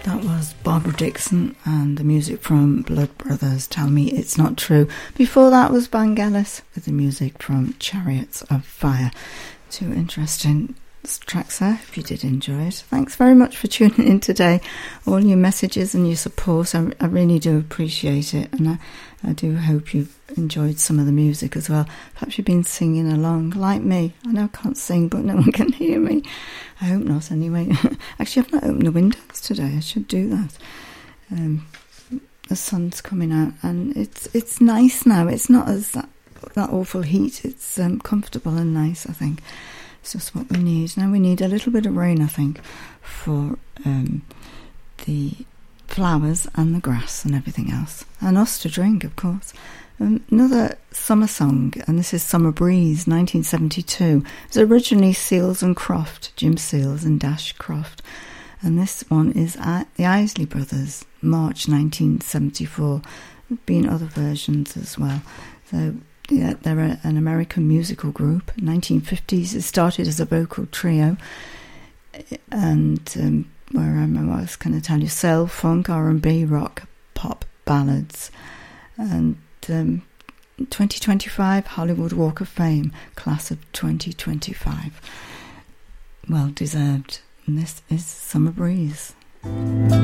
That was Barbara Dixon and the music from Blood Brothers, Tell Me It's Not True. Before that was Vangelis with the music from Chariots of Fire. Two interesting tracks there, if you did enjoy it. Thanks very much for tuning in today. All your messages and your support, I really do appreciate it, and I do hope you've enjoyed some of the music as well. Perhaps you've been singing along like me. I know I can't sing, but no one can hear me. I hope not anyway. Actually, I've not opened the windows today. I should do that. The sun's coming out and it's nice now. It's not as that awful heat. It's comfortable and nice, I think. It's just what we need. Now we need a little bit of rain, I think, for the flowers and the grass and everything else. And us to drink, of course. Another summer song, and this is Summer Breeze, 1972. It was originally Seals and Croft, Jim Seals and Dash Croft. And this one is the Isley Brothers, March 1974. There have been other versions as well. So, yeah, they're an American musical group. 1950s, it started as a vocal trio. And where I was going to tell you, soul, funk, R&B, rock, pop, ballads. And 2025 Hollywood Walk of Fame, class of 2025. Well deserved. And this is Summer Breeze.